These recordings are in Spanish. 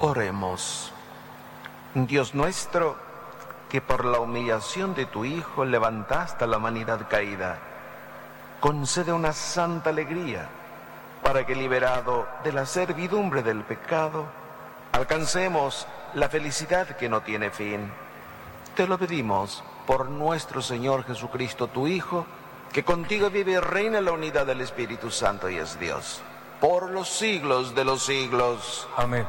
Oremos. Dios nuestro, que por la humillación de tu Hijo levantaste a la humanidad caída, concede una santa alegría para que, liberado de la servidumbre del pecado, alcancemos la felicidad que no tiene fin. Te lo pedimos por nuestro Señor Jesucristo, tu Hijo, que contigo vive y reina en la unidad del Espíritu Santo y es Dios, por los siglos de los siglos. Amén.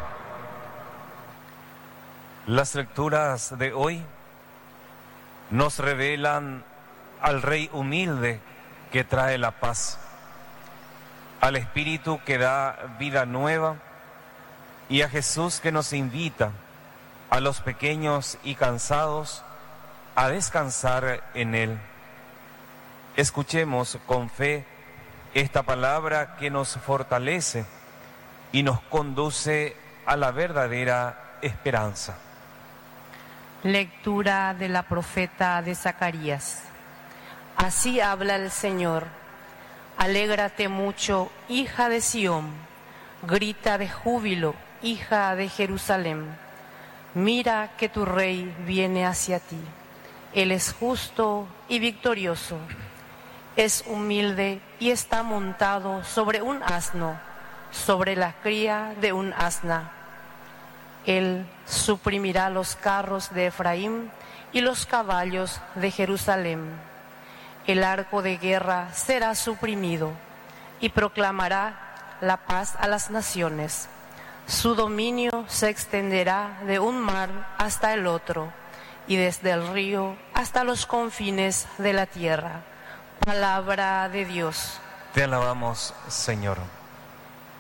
Las lecturas de hoy nos revelan al Rey humilde que trae la paz, al Espíritu que da vida nueva y a Jesús que nos invita a los pequeños y cansados a descansar en Él. Escuchemos con fe esta palabra que nos fortalece y nos conduce a la verdadera esperanza. Lectura de la profeta de Zacarías. Así habla el Señor: alégrate mucho, hija de Sión, grita de júbilo, hija de Jerusalén. Mira que tu rey viene hacia ti. Él es justo y victorioso. Es humilde y está montado sobre un asno, sobre la cría de un asna. Él suprimirá los carros de Efraín y los caballos de Jerusalén. El arco de guerra será suprimido y proclamará la paz a las naciones. Su dominio se extenderá de un mar hasta el otro y desde el río hasta los confines de la tierra. Palabra de Dios. Te alabamos, Señor.